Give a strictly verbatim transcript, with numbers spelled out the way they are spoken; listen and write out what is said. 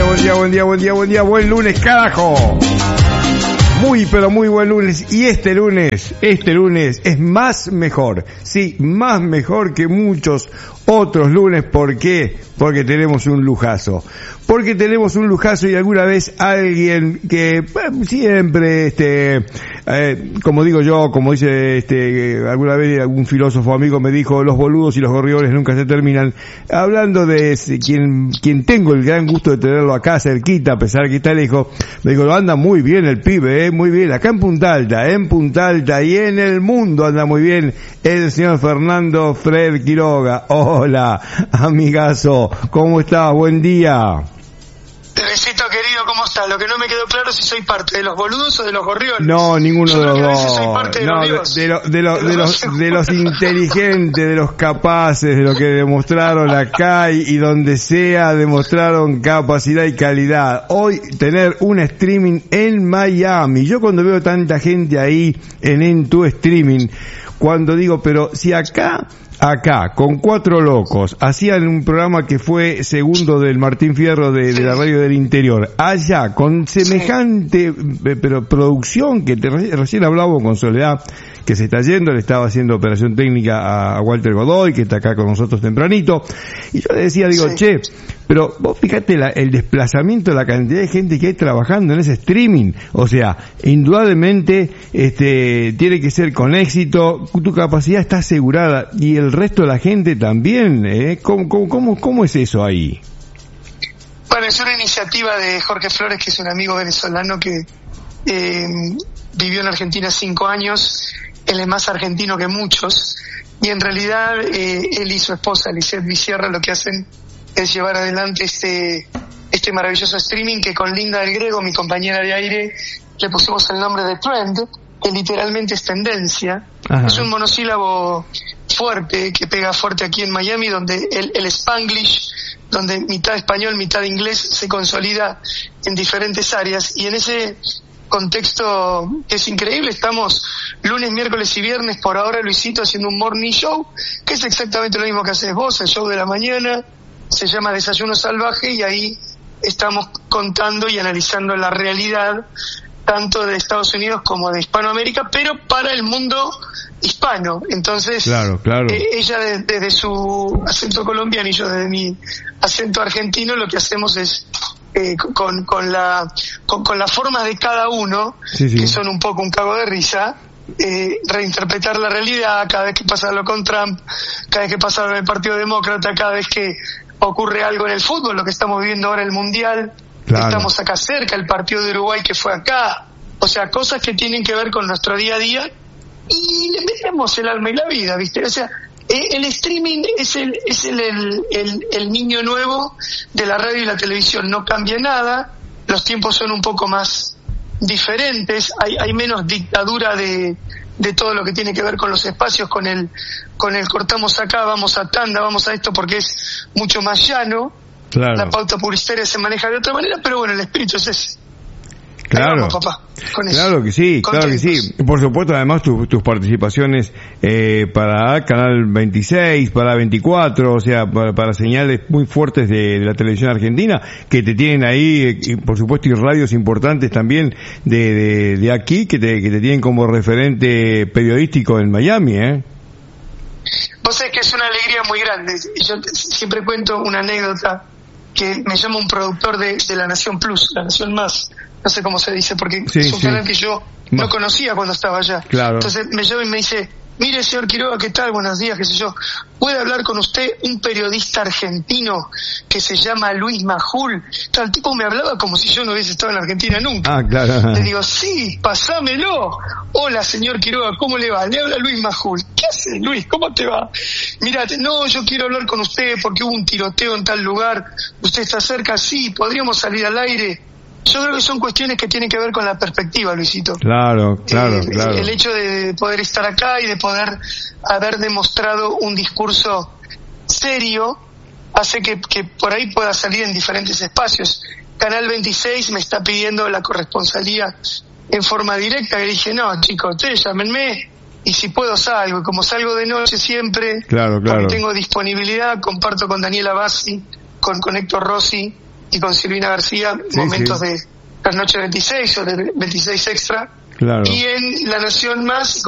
buen día, buen día, buen día, buen día, buen lunes, carajo. Muy, pero muy buen lunes. Y este lunes, este lunes es más mejor. Sí, más mejor que muchos otros lunes. ¿Por qué? Porque tenemos un lujazo. Porque tenemos un lujazo y alguna vez alguien que bueno, siempre, este, eh, como digo yo, como dice, este, alguna vez algún filósofo amigo me dijo, los boludos y los gorriones nunca se terminan. Hablando de quien, quien tengo el gran gusto de tenerlo acá cerquita, a pesar de que está lejos, me digo, anda muy bien el pibe, eh, muy bien, acá en Punta Alta, en Punta Alta y en el mundo anda muy bien el señor Fernando Fred Quiroga. Hola, amigazo, ¿cómo estás? Buen día. Teresito querido, ¿cómo estás? Lo que no me quedó claro es si soy parte de los boludos o de los gorriones. No, ninguno Yo de los creo que a dos. veces soy parte de No, los de, de, lo, de, lo, de, los, de los inteligentes, de los capaces, de lo que demostraron acá y, y donde sea demostraron capacidad y calidad. Hoy tener un streaming en Miami. Yo cuando veo tanta gente ahí en, en tu streaming, cuando digo, pero si acá... Acá, con cuatro locos, hacían un programa que fue segundo del Martín Fierro de, de la radio del interior. Allá, con semejante pero producción, que te, recién hablábamos con Soledad, que se está yendo, le estaba haciendo operación técnica a, a Walter Godoy, que está acá con nosotros tempranito. Y yo le decía, digo, sí. che, pero vos fíjate la, el desplazamiento, la cantidad de gente que hay trabajando en ese streaming. O sea, indudablemente, este, tiene que ser con éxito, tu capacidad está asegurada y el resto de la gente también, ¿eh? ¿Cómo, cómo, cómo, cómo es eso ahí? Bueno, es una iniciativa de Jorge Flores, que es un amigo venezolano que eh, vivió en Argentina cinco años. Él es más argentino que muchos y en realidad eh, él y su esposa Lisette Vizierra lo que hacen es llevar adelante este este maravilloso streaming que con Linda del Grego, mi compañera de aire, le pusimos el nombre de Trend, que literalmente es tendencia. Ajá. Es un monosílabo fuerte, que pega fuerte aquí en Miami, donde el, el Spanglish, donde mitad español, mitad inglés, se consolida en diferentes áreas. Y en ese contexto es increíble, estamos lunes, miércoles y viernes, por ahora Luisito, haciendo un morning show, que es exactamente lo mismo que haces vos, el show de la mañana, se llama Desayuno Salvaje, y ahí estamos contando y analizando la realidad tanto de Estados Unidos como de Hispanoamérica, pero para el mundo hispano. Entonces, claro, claro. Eh, ella de, desde su acento colombiano y yo desde mi acento argentino, lo que hacemos es eh, con, con la con, con las formas de cada uno, sí, sí. que son un poco un cago de risa, eh, reinterpretar la realidad cada vez que pasa algo con Trump, cada vez que pasa algo en el Partido Demócrata, cada vez que ocurre algo en el fútbol, lo que estamos viendo ahora, el Mundial. Claro. Estamos acá cerca, el partido de Uruguay que fue acá, o sea, cosas que tienen que ver con nuestro día a día y le metemos el alma y la vida, ¿viste? O sea, el streaming es el es el, el, el, el niño nuevo de la radio y la televisión, no cambia nada, los tiempos son un poco más diferentes, hay hay menos dictadura de de todo lo que tiene que ver con los espacios, con el con el cortamos acá, vamos a tanda, vamos a esto, porque es mucho más llano. Claro. La pauta publicitaria se maneja de otra manera, pero bueno, el espíritu es ese. Claro, vamos, papá, con claro eso. que sí, Contentos. Claro que sí. Por supuesto, además tu, tus participaciones eh, para Canal veintiséis, para veinticuatro, o sea, para, para señales muy fuertes de, de la televisión argentina, que te tienen ahí, y por supuesto, y radios importantes también de, de, de aquí, que te, que te tienen como referente periodístico en Miami, ¿eh? Vos sabés que es una alegría muy grande. Yo siempre cuento una anécdota que me llama un productor de, de La Nación Plus, La Nación Más, no sé cómo se dice, porque sí, es un sí. canal que yo no conocía cuando estaba allá. Claro. Entonces me llama y me dice, mire señor Quiroga, ¿qué tal? Buenos días, qué sé yo. ¿Puede hablar con usted un periodista argentino que se llama Luis Majul? Entonces el tipo me hablaba como si yo no hubiese estado en Argentina nunca. Ah, claro. Le digo, sí, pasámelo. Hola señor Quiroga, ¿cómo le va? Le habla Luis Majul. ¿Qué hace Luis? ¿Cómo te va? Mirate, no, yo quiero hablar con usted porque hubo un tiroteo en tal lugar. ¿Usted está cerca? Sí, ¿podríamos salir al aire? Yo creo que son cuestiones que tienen que ver con la perspectiva, Luisito. Claro, claro, eh, claro. El hecho de poder estar acá y de poder haber demostrado un discurso serio hace que, que por ahí pueda salir en diferentes espacios. Canal veintiséis me está pidiendo la corresponsalía en forma directa, y dije, no, chicos, ustedes llámenme y si puedo salgo. Y como salgo de noche siempre, claro, claro. porque tengo disponibilidad, comparto con Daniela Bassi, con, con Héctor Rossi, y con Silvina García, sí, momentos sí. de las noches veintiséis o de veintiséis extra. Claro. Y en La Nación Más,